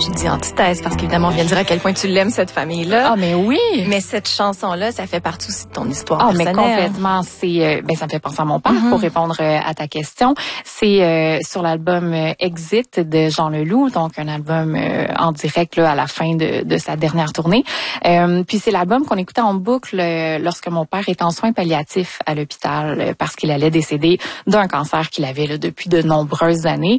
j'ai dit antithèse parce qu'évidemment, on vient de dire à quel point tu l'aimes, cette famille-là. Ah, mais oui! Mais cette chanson-là, ça fait partie aussi de ton histoire mais personnelle. complètement. C'est, ça me fait penser à mon père pour répondre à ta question. C'est sur l'album Exit de Jean Leloup, donc un album en direct là, à la fin de sa dernière tournée. Puis c'est l'album qu'on écoutait en boucle lorsque mon père était en soins palliatifs à l'hôpital parce qu'il allait décéder d'un cancer qu'il avait là, depuis de nombreuses années.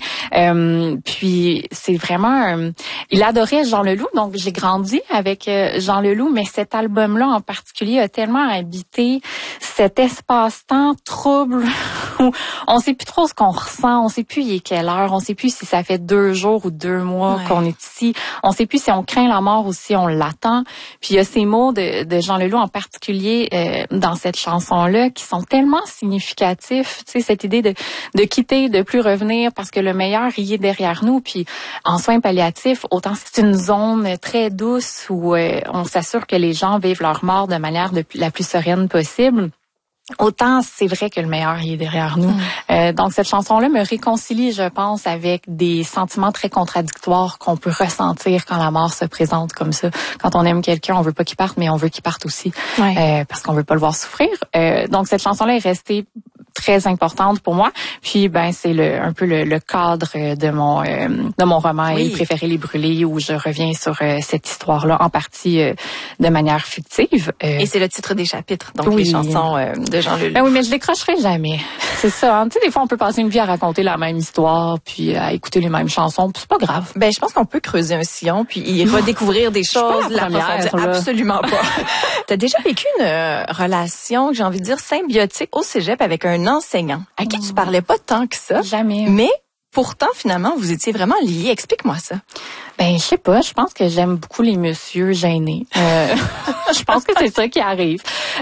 Puis c'est vraiment... il adorait Jean Leloup, donc j'ai grandi avec Jean Leloup, mais cet album-là en particulier a tellement habité cet espace-temps trouble où on sait plus trop ce qu'on ressent, on sait plus il est quelle heure, on sait plus si ça fait 2 jours ou 2 mois qu'on est ici, on sait plus si on craint la mort ou si on l'attend. Puis il y a ces mots de Jean Leloup en particulier dans cette chanson-là qui sont tellement significatifs, tu sais, cette idée de quitter, de plus revenir parce que le meilleur y est derrière nous. Puis en soins palliatifs, autant c'est une zone très douce où on s'assure que les gens vivent leur mort de manière la plus sereine possible. Autant c'est vrai que le meilleur il est derrière nous. Donc cette chanson-là me réconcilie, je pense, avec des sentiments très contradictoires qu'on peut ressentir quand la mort se présente comme ça. Quand on aime quelqu'un, on veut pas qu'il parte, mais on veut qu'il parte aussi, parce qu'on veut pas le voir souffrir. Donc cette chanson-là est restée très importante pour moi. Puis c'est un peu le cadre de mon roman Il préférait les brûler, où je reviens sur cette histoire-là en partie de manière fictive. Et c'est le titre des chapitres, donc les chansons de Jean Leloup. Oui, mais je décrocherai jamais. C'est ça. Hein? Tu sais, des fois on peut passer une vie à raconter la même histoire, puis à écouter les mêmes chansons, puis c'est pas grave. Je pense qu'on peut creuser un sillon puis y redécouvrir des choses. La première, absolument pas. T'as déjà vécu une relation, j'ai envie de dire symbiotique au cégep avec un enseignant à qui tu parlais pas tant que ça. Jamais. Mais pourtant, finalement, vous étiez vraiment liés. Explique-moi ça. Je sais pas. Je pense que j'aime beaucoup les messieurs gênés. Je pense que c'est ça qui arrive.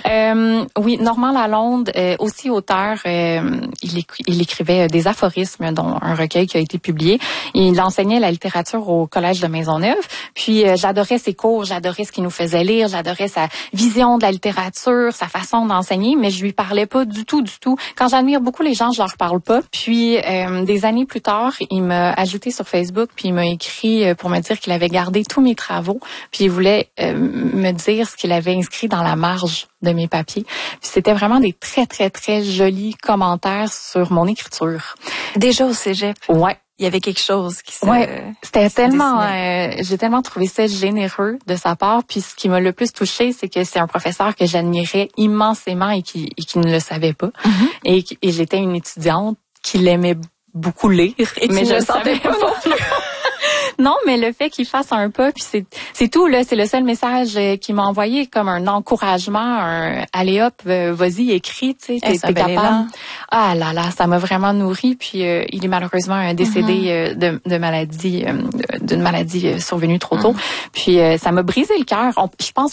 Oui, Normand Lalonde, aussi auteur, il écrivait des aphorismes, dont un recueil qui a été publié. Il enseignait la littérature au Collège de Maisonneuve. Puis j'adorais ses cours, j'adorais ce qu'il nous faisait lire, j'adorais sa vision de la littérature, sa façon d'enseigner, mais je lui parlais pas du tout. Quand j'admire beaucoup les gens, je leur parle pas. Puis des années plus tard, il m'a ajouté sur Facebook, puis il m'a écrit pour me dire qu'il avait gardé tous mes travaux, puis il voulait me dire ce qu'il avait inscrit dans la marge de mes papiers. Puis c'était vraiment des très, très, très jolis commentaires sur mon écriture. Déjà au cégep? Ouais. Il y avait quelque chose qui se... c'était tellement... j'ai tellement trouvé ça généreux de sa part. Puis ce qui m'a le plus touchée, c'est que c'est un professeur que j'admirais immensément et qui ne le savait pas. Et j'étais une étudiante qui l'aimait beaucoup lire. Mais je ne savais pas non plus. Non, mais le fait qu'il fasse un pas, puis c'est tout là, c'est le seul message qu'il m'a envoyé, comme un encouragement, allez hop, vas-y, écris, tu sais, t'es capable. Ah là là, ça m'a vraiment nourri. Puis il est malheureusement décédé d'une maladie survenue trop tôt. Puis ça m'a brisé le cœur. Je pense